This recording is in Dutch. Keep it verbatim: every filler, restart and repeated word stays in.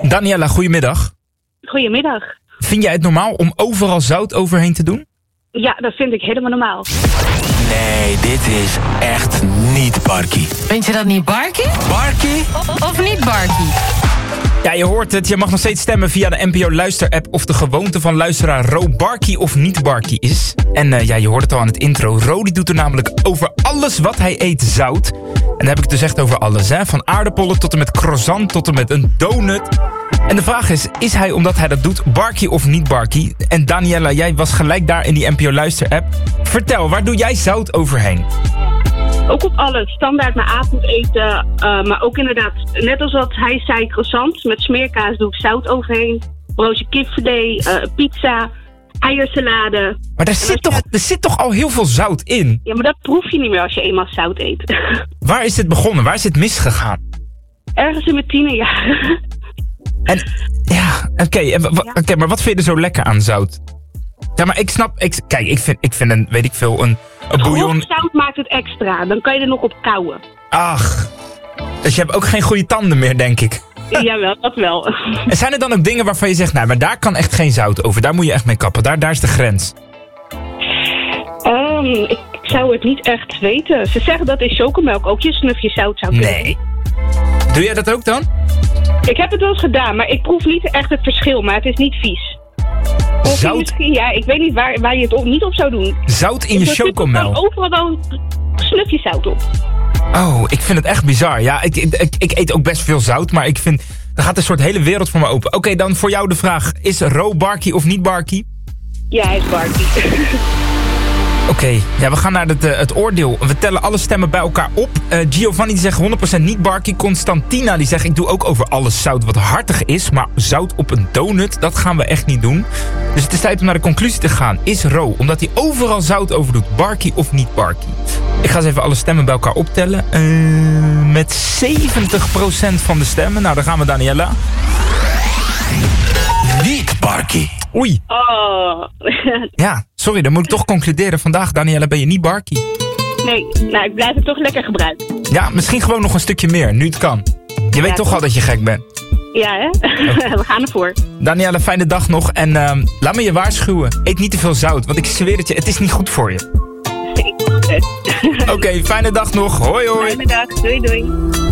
Daniela, goedemiddag. Goedemiddag. Vind jij het normaal om overal zout overheen te doen? Ja, dat vind ik helemaal normaal. Nee, dit is echt niet Barkie. Vind je dat niet Barkie? Barkie? Of, of niet Barkie? Ja, je hoort het. Je mag nog steeds stemmen via de N P O Luister-app of de gewoonte van luisteraar Ro Barkie of niet Barkie is. En uh, ja, je hoort het al aan het intro. Ro die doet er namelijk over alles wat hij eet zout. En dan heb ik het dus echt over alles, hè. Van aardappelen tot en met croissant tot en met een donut. En de vraag is, is hij omdat hij dat doet Barkie of niet Barkie? En Daniela, jij was gelijk daar in die N P O Luister-app. Vertel, waar doe jij zout overheen? Ook op alles. Standaard mijn avondeten. Uh, maar ook inderdaad, net als wat hij zei, croissant. Met smeerkaas doe ik zout overheen. Broodje kipfilet, uh, pizza, eiersalade. Maar daar zit, toch, er zit toch al heel veel zout in? Ja, maar dat proef je niet meer als je eenmaal zout eet. Waar is dit begonnen? Waar is dit misgegaan? Ergens in mijn tienerjaren. En ja, oké, okay, ja. okay, maar wat vind je er zo lekker aan zout? Ja, maar ik snap, ik, kijk, ik vind, ik vind een, weet ik veel, een, een bouillon... Zout maakt het extra, dan kan je er nog op kauwen. Ach, dus je hebt ook geen goede tanden meer, denk ik. Jawel, dat wel. En zijn er dan ook dingen waarvan je zegt, nou, maar daar kan echt geen zout over, daar moet je echt mee kappen, daar, daar is de grens? Um, ik, ik zou het niet echt weten. Ze zeggen dat in chocomelk ook je snufje zout zou kunnen. Nee. Doe jij dat ook dan? Ik heb het wel eens gedaan, maar ik proef niet echt het verschil, maar het is niet vies. Of Zout? Misschien, ja, ik weet niet waar, waar je het op, niet op zou doen. Zout in je chocomelk? Er zit overal wel een snufje zout op. Oh, ik vind het echt bizar. Ja, ik, ik, ik, ik eet ook best veel zout, maar ik vind... Er gaat een soort hele wereld voor me open. Oké, okay, dan voor jou de vraag. Is Ro Barkie of niet Barkie? Ja, hij is Barkie. Oké, okay, ja, we gaan naar het, uh, het oordeel. We tellen alle stemmen bij elkaar op. Uh, Giovanni die zegt honderd procent niet Barkie. Constantina die zegt ik doe ook over alles zout wat hartig is. Maar zout op een donut, dat gaan we echt niet doen. Dus het is tijd om naar de conclusie te gaan. Is Ro, omdat hij overal zout over doet, Barkie of niet Barkie? Ik ga eens even alle stemmen bij elkaar optellen. Uh, met zeventig procent van de stemmen. Nou, daar gaan we, Daniela. Niet Barkie. Oei. Oh. Ja, sorry, dan moet ik toch concluderen. Vandaag, Daniela, ben je niet Barkie. Nee, nou, ik blijf het toch lekker gebruiken. Ja, misschien gewoon nog een stukje meer, nu het kan. Je weet ja, toch al dat je gek bent. Ja, hè? Okay. We gaan ervoor. Daniela, fijne dag nog. En uh, laat me je waarschuwen. Eet niet te veel zout, want ik zweer het je, het is niet goed voor je. Oké, okay, fijne dag nog. Hoi, hoi. Fijne dag. Doei, doei.